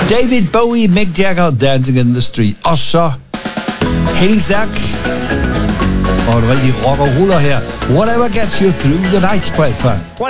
David Bowie, Mick Jagger, Dancing in the Street. Og så helt stærk og en rigtig rock og ruller her. Whatever gets you through the night, på